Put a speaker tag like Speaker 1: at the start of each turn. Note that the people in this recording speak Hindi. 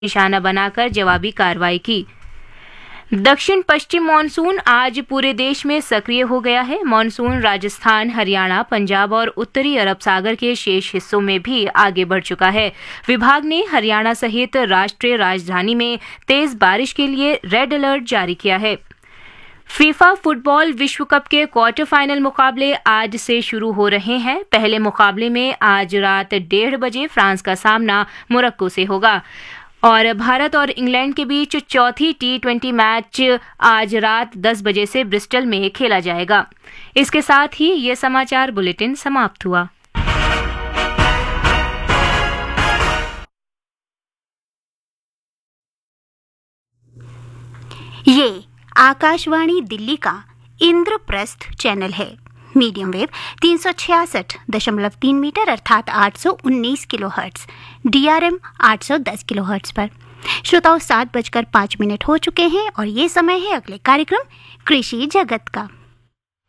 Speaker 1: निशाना बनाकर जवाबी कार्रवाई की। दक्षिण पश्चिम मानसून आज पूरे देश में सक्रिय हो गया है। मानसून राजस्थान, हरियाणा, पंजाब और उत्तरी अरब सागर के शेष हिस्सों में भी आगे बढ़ चुका है। विभाग ने हरियाणा सहित राष्ट्रीय राजधानी में तेज बारिश के लिए रेड अलर्ट जारी किया है। फीफा फुटबॉल विश्व कप के क्वार्टर फाइनल मुकाबले आज से शुरू हो रहे हैं। पहले मुकाबले में आज रात 1:30 बजे फ्रांस का सामना मोरक्को से होगा और भारत और इंग्लैंड के बीच चौथी T20 मैच आज रात 10 बजे से ब्रिस्टल में खेला जाएगा। इसके साथ ही ये समाचार बुलेटिन समाप्त हुआ।
Speaker 2: ये आकाशवाणी दिल्ली का इंद्रप्रस्थ चैनल है। मीडियम वेव 366.3 मीटर अर्थात 819 किलोहर्ट्ज, DRM 810 किलोहर्ट्ज पर। श्रोताओं, 7:05 हो चुके हैं और ये समय है अगले कार्यक्रम कृषि जगत का।